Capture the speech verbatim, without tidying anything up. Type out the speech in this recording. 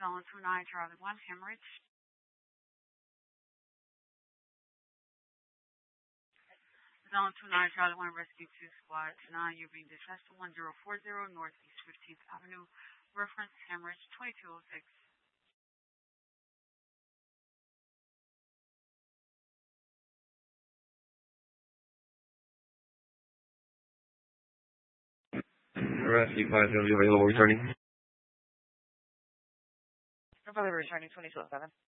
Zone two nine Charlie one, Hemorrhage. Zone two nine Charlie one, Rescue two Squad nine, you're being dispatched to one zero four zero Northeast fifteenth Avenue, reference Hemorrhage twenty-two oh six. Rescue five zero available returning. Probably returning twenty-two oh seven.